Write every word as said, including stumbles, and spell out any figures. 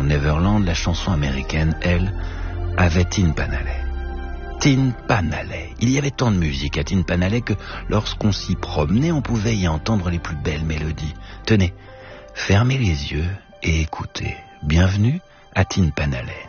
Neverland, la chanson américaine, elle, avait Tin Pan Alley. Tin Pan Alley. Il y avait tant de musique à Tin Pan Alley que lorsqu'on s'y promenait, on pouvait y entendre les plus belles mélodies. Tenez, fermez les yeux et écoutez. Bienvenue à Tin Pan Alley.